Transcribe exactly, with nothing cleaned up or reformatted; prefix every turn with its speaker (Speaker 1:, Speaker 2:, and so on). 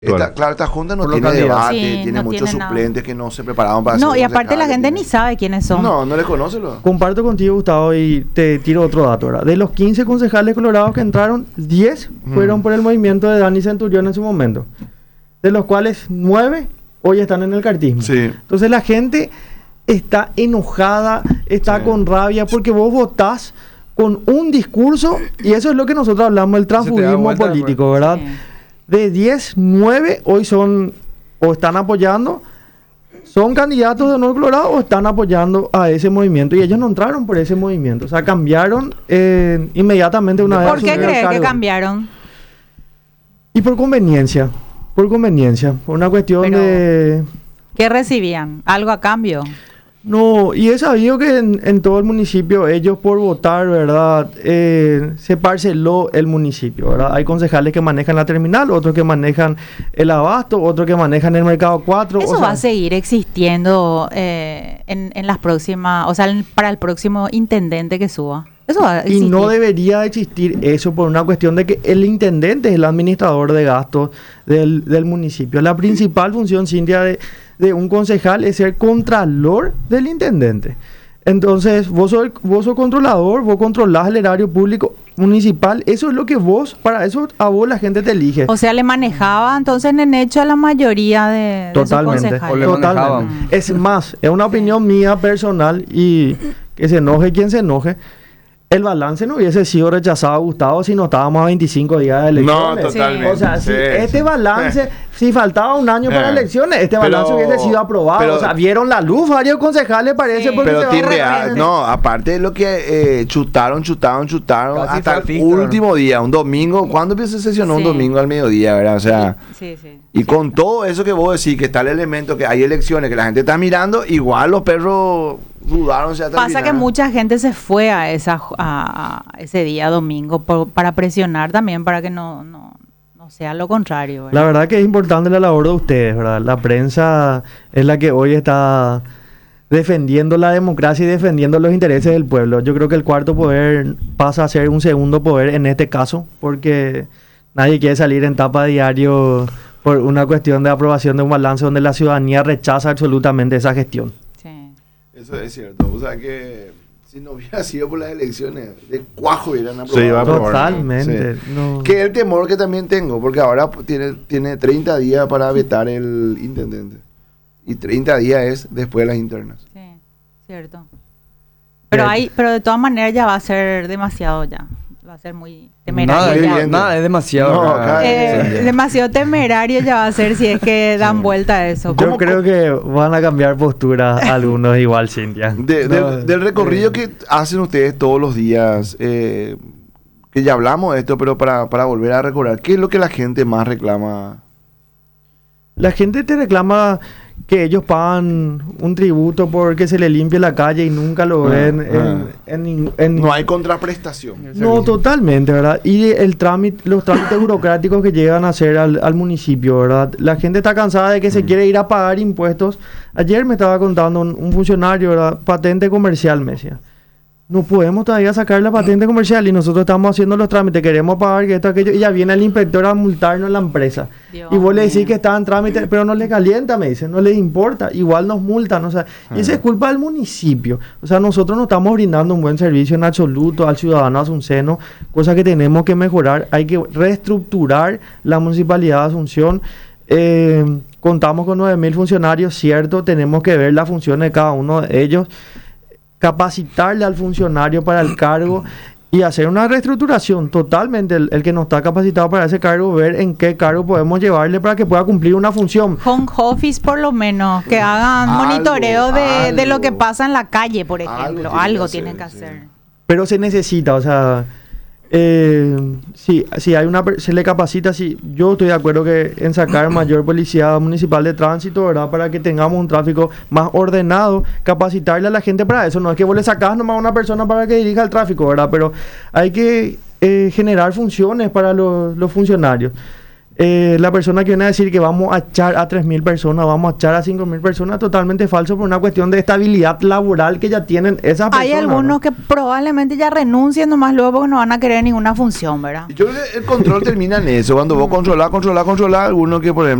Speaker 1: Esta, claro, esta junta no
Speaker 2: Por
Speaker 1: tiene
Speaker 2: localidad.
Speaker 1: debate,
Speaker 3: Sí,
Speaker 1: tiene
Speaker 3: no
Speaker 1: muchos
Speaker 3: tiene
Speaker 1: suplentes
Speaker 3: nada.
Speaker 1: que no se preparaban para
Speaker 3: No,
Speaker 1: hacer
Speaker 3: y aparte la
Speaker 1: concejales,
Speaker 3: gente
Speaker 1: tiene-
Speaker 3: ni sabe quiénes son.
Speaker 1: No, no les conoce. Lo.
Speaker 2: Comparto contigo, Gustavo, y te tiro otro dato, ¿verdad? De los quince concejales colorados que entraron, diez fueron
Speaker 1: Mm.
Speaker 2: por el movimiento de Dani Centurión en su momento. De los cuales nueve hoy están en el cartismo.
Speaker 1: Sí.
Speaker 2: Entonces la gente está enojada, está
Speaker 1: Sí.
Speaker 2: con rabia, porque vos votás con un discurso, y eso es lo que nosotros hablamos, el
Speaker 4: Se te da
Speaker 2: transfugismo
Speaker 4: vuelta,
Speaker 2: político, ¿verdad?
Speaker 3: Sí.
Speaker 2: De diez, nueve hoy son o están apoyando, son candidatos de Nuevo Colorado o están apoyando a ese movimiento, y ellos no entraron por ese movimiento, o sea, cambiaron eh, inmediatamente una vez
Speaker 3: ¿Por qué
Speaker 2: asumieron el
Speaker 3: crees que
Speaker 2: cargo.
Speaker 3: cambiaron?
Speaker 2: Y por conveniencia, por conveniencia, por una cuestión
Speaker 3: Pero-
Speaker 2: de...
Speaker 3: ¿Qué recibían? ¿Algo a cambio?
Speaker 2: No, y es sabido que en, en todo el municipio, ellos por votar, ¿verdad? Eh, se parceló el municipio, ¿verdad? Hay concejales que manejan la terminal, otros que manejan el abasto, otros que manejan el mercado cuatro.
Speaker 3: Eso
Speaker 2: o sea,
Speaker 3: va a seguir existiendo eh, en, en las próximas, o sea, en- para el próximo intendente que suba. Eso va a
Speaker 2: y
Speaker 3: existir.
Speaker 2: no debería existir eso por una cuestión de que el intendente es el administrador de gastos del, del municipio. La principal función, Cintia, de, de un concejal es ser contralor del intendente. Entonces, vos sos, el- vos sos controlador, vos controlás el erario público municipal. Eso es lo que vos, para eso a vos la gente te elige.
Speaker 3: O sea, le manejaba entonces en hecho a la mayoría de, de sus
Speaker 2: Totalmente,
Speaker 3: concejales.
Speaker 4: O le
Speaker 2: totalmente.
Speaker 4: manejaban.
Speaker 2: Es más, es una opinión mía personal, y que se enoje quien se enoje. El balance no hubiese sido rechazado a Gustavo si no estábamos a veinticinco días de elecciones.
Speaker 1: No, totalmente.
Speaker 2: O sea, si
Speaker 1: Sí,
Speaker 2: este
Speaker 1: sí.
Speaker 2: balance, si faltaba un año para
Speaker 1: Eh.
Speaker 2: elecciones, este
Speaker 1: Pero-
Speaker 2: balance hubiese sido aprobado.
Speaker 1: pero-
Speaker 2: o sea, vieron la luz varios concejales, parece,
Speaker 3: Sí.
Speaker 2: porque
Speaker 1: Pero
Speaker 2: se va
Speaker 1: Timbre,
Speaker 2: a
Speaker 1: ah,
Speaker 2: repetir.
Speaker 1: no, aparte de lo que eh, chutaron, chutaron, chutaron
Speaker 4: Casi
Speaker 1: hasta el
Speaker 4: fascista,
Speaker 1: último día, un domingo. ¿Cuándo se sesionó un
Speaker 3: Sí.
Speaker 1: domingo al mediodía, verdad? O sea,
Speaker 3: Sí, sí.
Speaker 1: y con todo eso que vos decís, que está el elemento que hay elecciones, que la gente está mirando, igual los perros dudaron. Si hasta el
Speaker 3: Pasa que
Speaker 1: final.
Speaker 3: mucha gente se fue a, esa, ju- a, a ese día domingo por- para presionar también para que no, no, no sea lo contrario. ¿verdad?
Speaker 2: La verdad que es importante la labor de ustedes, ¿verdad? La prensa es la que hoy está defendiendo la democracia y defendiendo los intereses del pueblo. Yo creo que el cuarto poder pasa a ser un segundo poder en este caso, porque nadie quiere salir en tapa de diario por una cuestión de aprobación de un balance donde la ciudadanía rechaza absolutamente esa gestión.
Speaker 3: Sí.
Speaker 1: Eso es cierto. O sea que si no hubiera sido por las elecciones, de cuajo hubieran aprobado.
Speaker 5: Se iba a aprobar.
Speaker 2: Totalmente.
Speaker 1: Sí.
Speaker 2: no.
Speaker 1: Que el temor que también tengo, porque ahora p- tiene, tiene treinta días para vetar el intendente. Y treinta días es después de las internas.
Speaker 3: Sí, cierto. Pero
Speaker 2: Bien.
Speaker 3: hay, pero de todas maneras ya va a ser demasiado ya. Va a ser muy temerario.
Speaker 4: Nada,
Speaker 1: Muy
Speaker 3: ya.
Speaker 1: bien.
Speaker 4: nada, es demasiado.
Speaker 1: No,
Speaker 4: acá.
Speaker 1: acá
Speaker 3: Eh,
Speaker 4: Sí.
Speaker 3: demasiado temerario ya va a ser si es que dan vuelta a eso.
Speaker 2: Yo creo que van a cambiar postura algunos igual, Cintia.
Speaker 1: De-
Speaker 2: No,
Speaker 1: del, del recorrido que hacen ustedes todos los días, eh, que ya hablamos de esto, pero para, para volver a recordar, ¿qué es lo que la gente más reclama?
Speaker 2: La gente te reclama que ellos pagan un tributo porque se le limpie la calle y nunca lo
Speaker 1: Ah,
Speaker 2: ven
Speaker 1: ah.
Speaker 2: en, en nin- en-
Speaker 1: No hay contraprestación.
Speaker 2: No, totalmente, ¿verdad? Y el trámite, los trámites burocráticos que llegan a hacer al, al municipio, ¿verdad? La gente está cansada de que
Speaker 1: Mm.
Speaker 2: se quiere ir a pagar impuestos. Ayer me estaba contando un, un funcionario, ¿verdad? Patente comercial, me decía. No podemos todavía sacar la patente comercial y nosotros estamos haciendo los trámites, queremos pagar que esto, aquello, y ya viene el inspector a multarnos en la empresa.
Speaker 3: Dios
Speaker 2: y vos le decís
Speaker 3: mío.
Speaker 2: que está en trámite, pero no le calienta, me dicen, no les importa, igual nos multan, o sea, y eso es culpa del municipio. O sea, nosotros no estamos brindando un buen servicio en absoluto al ciudadano asunceno, cosa que tenemos que mejorar, hay que reestructurar la municipalidad de Asunción. Eh, contamos con nueve mil funcionarios, cierto, tenemos que ver las funciones de cada uno de ellos, capacitarle al funcionario para el cargo y hacer una reestructuración totalmente. El, el que no está capacitado para ese cargo, ver en qué cargo podemos llevarle para que pueda cumplir una función.
Speaker 3: Home office por lo menos, que hagan
Speaker 1: Algo,
Speaker 3: monitoreo de, de lo que
Speaker 1: algo.
Speaker 3: pasa en la calle, por
Speaker 1: Algo
Speaker 3: ejemplo.
Speaker 1: tienen
Speaker 3: Algo
Speaker 1: que
Speaker 3: tienen que
Speaker 1: hacer,
Speaker 3: hacer.
Speaker 1: sí.
Speaker 2: Pero se necesita, o sea, eh, si, si hay una per- se le capacita, si yo estoy de acuerdo que en sacar mayor policía municipal de tránsito, ¿verdad? Para que tengamos un tráfico más ordenado, capacitarle a la gente para eso. No es que vos le sacás nomás a una persona para que dirija el tráfico, ¿verdad? Pero hay que eh, generar funciones para los, los funcionarios. eh, la persona que viene a decir que vamos a echar a tres mil personas, vamos a echar a cinco mil personas, totalmente falso por una cuestión de estabilidad laboral que ya tienen esas personas.
Speaker 3: Hay algunos, ¿no?, que probablemente ya renuncien nomás luego porque no van a querer ninguna función, ¿verdad?
Speaker 1: Yo creo que el control termina en eso, cuando vos controlás, controlás, controlás, alguno que, por ejemplo,